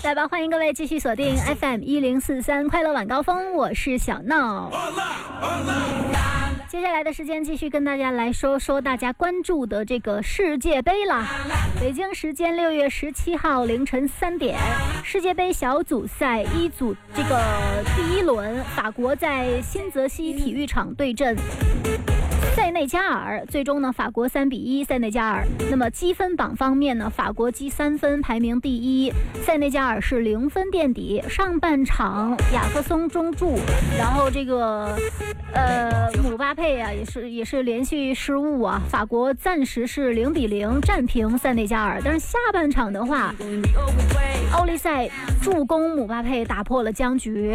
来吧，欢迎各位继续锁定 FM1043 快乐晚高峰，我是小闹。接下来的时间继续跟大家来说说大家关注的这个世界杯啦。北京时间6月17号凌晨3点，世界杯小组赛一组这个第一轮，法国在新泽西体育场对阵塞内加尔，最终呢，法国3-1塞内加尔。那么积分榜方面呢，法国积3分排名第一，塞内加尔是0分垫底。上半场雅克松中柱，然后这个姆巴佩啊也是连续失误啊，法国暂时是0-0战平塞内加尔。但是下半场的话，奥利塞助攻姆巴佩打破了僵局，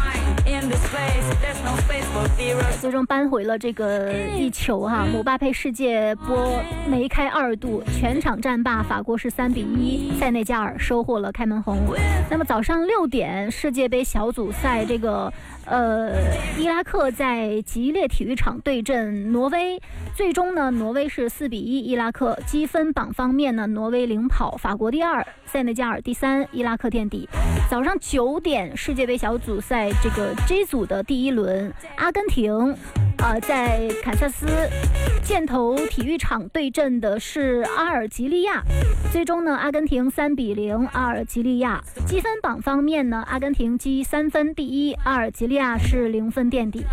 最终扳回了这个一球哈。姆巴佩世界波梅开2度，全场战罢，法国是3-1，塞内加尔收获了开门红。那么早上6点，世界杯小组赛这个伊拉克在吉列体育场对阵挪威，最终呢，挪威是4-1伊拉克。积分榜方面呢，挪威领跑，法国第2，塞内加尔第3，伊拉克垫底。早上9点，世界杯小组赛这个 G 组的第一轮，阿根廷在堪萨斯箭头体育场对阵的是阿尔及利亚，最终呢，阿根廷3-0阿尔及利亚。积分榜方面呢，阿根廷积3分第一，阿尔及利亚是0分垫底。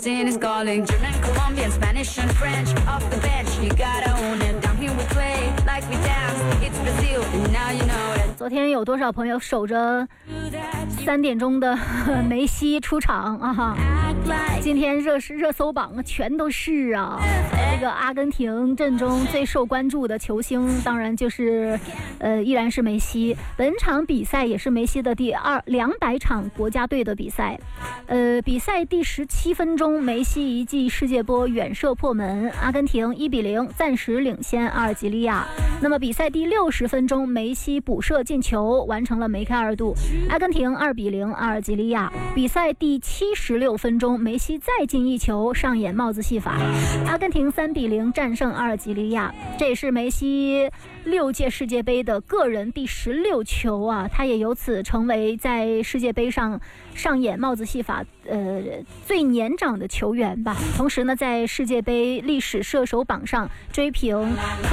昨天有多少朋友守着3点钟的梅西出场啊？今天热搜榜全都是啊。这个阿根廷阵中最受关注的球星，当然就是依然是梅西。本场比赛也是梅西的第200场国家队的比赛。比赛第17分钟，梅西一记世界波远射破门，阿根廷1-0暂时领先阿尔及利亚。那么比赛第60分钟，梅西补射进球，完成了梅开2度，阿根廷2-0阿尔及利亚。比赛第76分钟，梅西再进一球，上演帽子戏法，阿根廷3-0战胜阿尔及利亚。这也是梅西6届世界杯的个人第16球啊，他也由此成为在世界杯上上演帽子戏法最年长的球员吧。同时呢，在世界杯历史射手榜上追平